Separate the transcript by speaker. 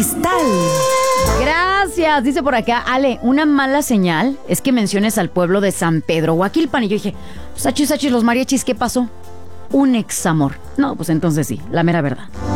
Speaker 1: cristal.
Speaker 2: Gracias, dice por acá Ale, una mala señal es que menciones al pueblo de San Pedro Huaquilpan. Y yo dije, pues achis, los mariachis, ¿qué pasó? Un examor. No, pues entonces sí, la mera verdad.